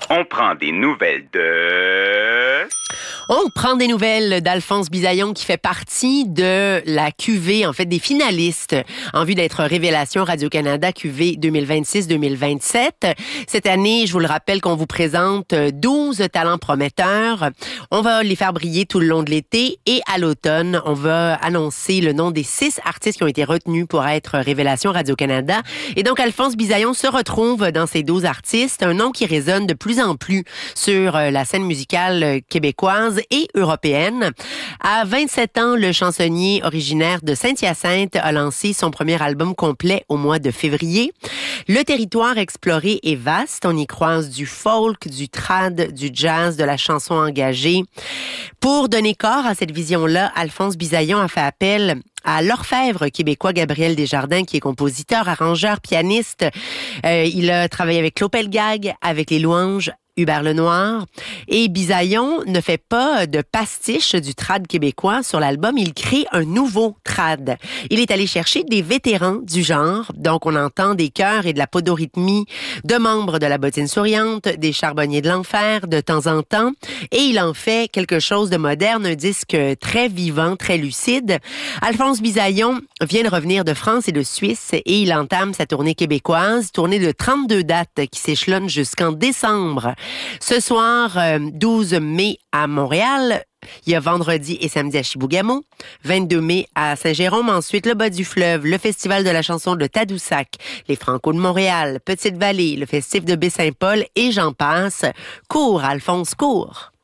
On prend des nouvelles de... On prend des nouvelles d'Alphonse Bisaillon qui fait partie de la QV, en fait, des finalistes en vue d'être Révélation Radio-Canada QV 2026-2027. Cette année, je vous le rappelle qu'on vous présente 12 talents prometteurs. On va les faire briller tout le long de l'été et à l'automne, on va annoncer le nom des 6 artistes qui ont été retenus pour être Révélation Radio-Canada. Et donc, Alphonse Bisaillon se retrouve dans ces 12 artistes, un nom qui résonne de plus en plus sur la scène musicale québécoise et européenne. À 27 ans, le chansonnier originaire de Saint-Hyacinthe a lancé son premier album complet au mois de février. Le territoire exploré est vaste. On y croise du folk, du trad, du jazz, de la chanson engagée. Pour donner corps à cette vision-là, Alphonse Bisaillon a fait appel à l'orfèvre québécois Gabriel Desjardins, qui est compositeur, arrangeur, pianiste. Il a travaillé avec Claude Pelgag, avec Les Louanges, Hubert Lenoir. Et Bisaillon ne fait pas de pastiche du trad québécois sur l'album, il crée un nouveau trad. Il est allé chercher des vétérans du genre, donc on entend des chœurs et de la podorythmie de membres de la Bottine Souriante, des Charbonniers de l'Enfer de temps en temps, et il en fait quelque chose de moderne, un disque très vivant, très lucide. Alphonse Bisaillon vient de revenir de France et de Suisse et il entame sa tournée québécoise, tournée de 32 dates qui s'échelonne jusqu'en décembre. Ce soir, 12 mai à Montréal, il y a vendredi et samedi à Chibougamau, 22 mai à Saint-Jérôme, ensuite le Bas du Fleuve, le Festival de la chanson de Tadoussac, les Franco de Montréal, Petite-Vallée, le Festif de Baie-Saint-Paul et j'en passe. Cours, Alphonse, cours!